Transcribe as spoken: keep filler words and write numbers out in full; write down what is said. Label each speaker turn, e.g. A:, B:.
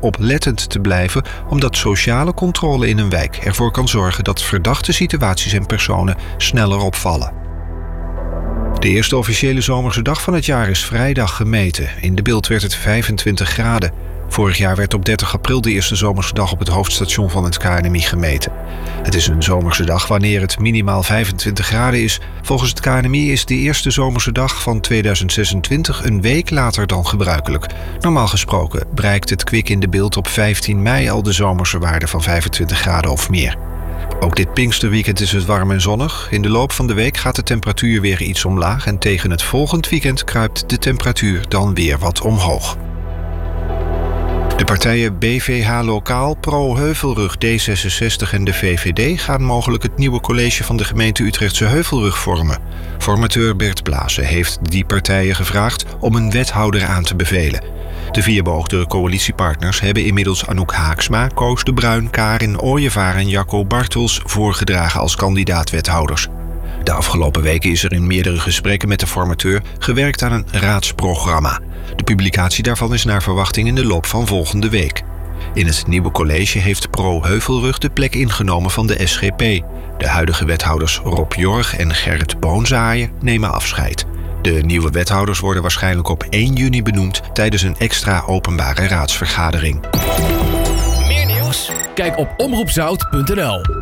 A: oplettend te blijven, omdat sociale controle in een wijk ervoor kan zorgen dat verdachte situaties en personen sneller opvallen. De eerste officiële zomerse dag van het jaar is vrijdag gemeten. In De Bilt werd het vijfentwintig graden. Vorig jaar werd op dertig april de eerste zomerse dag op het hoofdstation van het K N M I gemeten. Het is een zomerse dag wanneer het minimaal vijfentwintig graden is. Volgens het K N M I is de eerste zomerse dag van tweeduizend zesentwintig een week later dan gebruikelijk. Normaal gesproken bereikt het Kwik in De Bilt op vijftien mei al de zomerse waarde van vijfentwintig graden of meer. Ook dit Pinksterweekend is het warm en zonnig. In de loop van de week gaat de temperatuur weer iets omlaag en tegen het volgend weekend kruipt de temperatuur dan weer wat omhoog. De partijen B V H Lokaal, Pro Heuvelrug, D zesenzestig en de V V D gaan mogelijk het nieuwe college van de gemeente Utrechtse Heuvelrug vormen. Formateur Bert Blazen heeft die partijen gevraagd om een wethouder aan te bevelen. De vier beoogde coalitiepartners hebben inmiddels Anouk Haaksma, Koos de Bruin, Karin Ooyevaar en Jacco Bartels voorgedragen als kandidaat-wethouders. De afgelopen weken is er in meerdere gesprekken met de formateur gewerkt aan een raadsprogramma. De publicatie daarvan is naar verwachting in de loop van volgende week. In het nieuwe college heeft Pro Heuvelrug de plek ingenomen van de S G P. De huidige wethouders Rob Jorg en Gerrit Boonzaaien nemen afscheid. De nieuwe wethouders worden waarschijnlijk op één juni benoemd tijdens een extra openbare raadsvergadering.
B: Meer nieuws? Kijk op omroep zout punt n l.